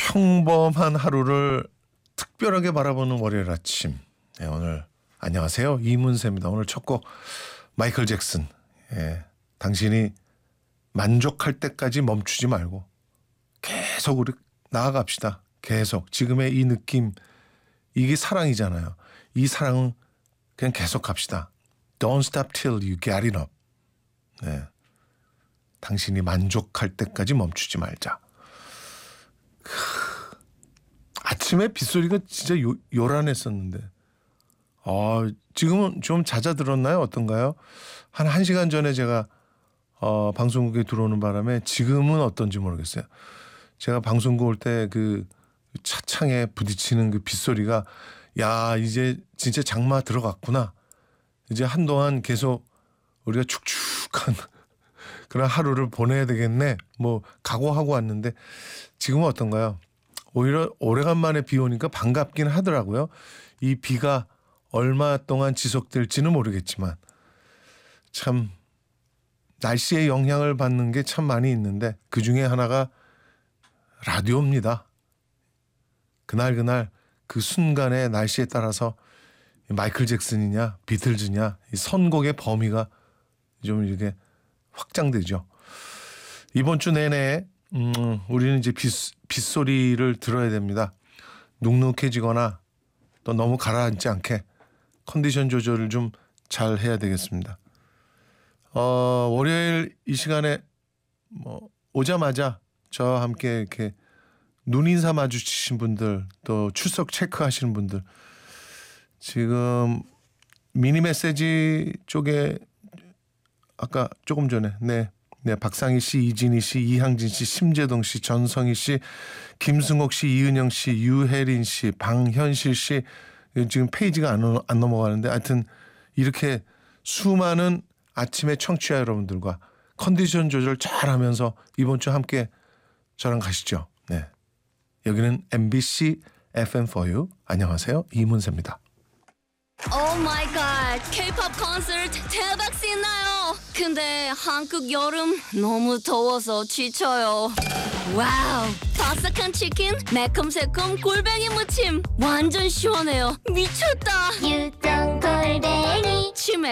평범한 하루를 특별하게 바라보는 월요일 아침. 네, 오늘 안녕하세요, 이문세입니다. 오늘 첫 곡 마이클 잭슨. 당신이 만족할 때까지 멈추지 말고 계속 우리 나아갑시다. 계속 지금의 이 느낌, 이게 사랑이잖아요. 이 사랑은 그냥 계속 갑시다. Don't stop till you get enough. 당신이 만족할 때까지 멈추지 말자. 아침에 빗소리가 진짜 요란했었는데 지금은 좀 잦아들었나요? 어떤가요? 한 1시간 전에 제가 방송국에 들어오는 바람에 지금은 어떤지 모르겠어요. 제가 방송국 올 때 그 차창에 부딪히는 그 빗소리가 야, 이제 진짜 장마 들어갔구나. 이제 한동안 계속 우리가 축축한 그런 하루를 보내야 되겠네. 뭐 각오하고 왔는데 지금은 어떤가요? 오히려 오래간만에 비 오니까 반갑긴 하더라고요. 이 비가 얼마 동안 지속될지는 모르겠지만 참 날씨에 영향을 받는 게 참 많이 있는데 그중에 하나가 라디오입니다. 그날 그 순간의 날씨에 따라서 마이클 잭슨이냐 비틀즈냐 이 선곡의 범위가 좀 이렇게 확장되죠. 이번 주 내내 우리는 이제 빗소리를 들어야 됩니다. 눅눅해지거나 또 너무 가라앉지 않게 컨디션 조절을 좀 잘 해야 되겠습니다. 월요일 이 시간에 오자마자 저와 함께 이렇게 눈인사 마주치신 분들, 또 출석 체크하시는 분들, 지금 미니 메시지 쪽에 아까 조금 전에 박상희 씨, 이진희 씨, 이항진 씨, 심재동 씨, 전성희 씨, 김승옥 씨, 이은영 씨, 유혜린 씨, 방현실 씨, 지금 페이지가 안 넘어가는데 하여튼 이렇게 수많은 아침의 청취자 여러분들과 컨디션 조절 잘하면서 이번 주 함께 저랑 가시죠. 네, 여기는 MBC FM4U. 안녕하세요, 이문세입니다. 오 마이 갓, K-pop 콘서트 대박 신나요. 근데 한국 여름 너무 더워서 지쳐요. 와우, 바삭한 치킨, 매콤새콤 골뱅이 무침 완전 시원해요. 미쳤다. 유동 골뱅이 치맥